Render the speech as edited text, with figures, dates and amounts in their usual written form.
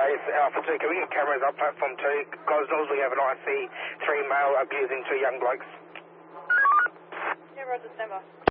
it's Alpha 2. Can we get cameras up platform 2? God knows we have an IC3 male abusing 2 young blokes. Yeah, Roger, stand by.